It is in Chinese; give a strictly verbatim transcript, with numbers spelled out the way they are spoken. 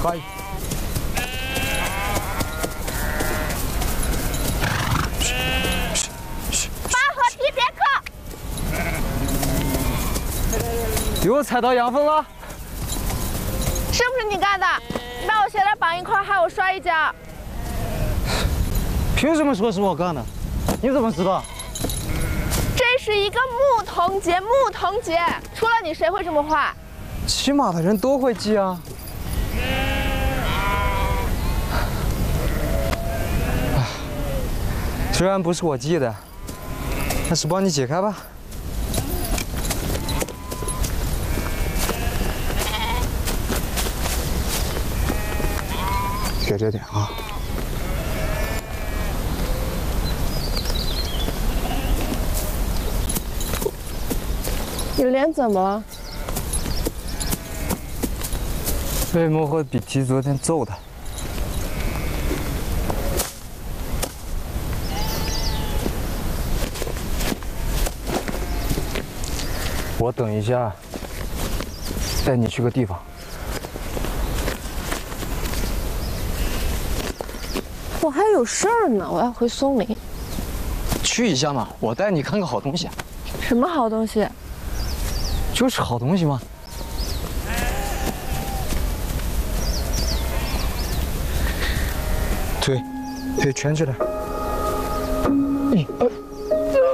快！ 八和题别课。 又踩到羊粪了？ 是不是你干的？你把我鞋带绑一块，害我摔一跤。 凭什么说是我干的？你怎么知道？ 这是一个牧童节，牧童节，除了你谁会这么画？ 骑马的人都会系啊。虽然不是我系的，但是帮你解开吧。给这点啊。 你脸怎么了？ 被莫和比提昨天揍的。我等一下带你去个地方。 我还有事儿呢，我要回松林。 去一下嘛，我带你看个好东西。 什么好东西？ 就是好东西嘛。腿，腿蜷起来。一、二。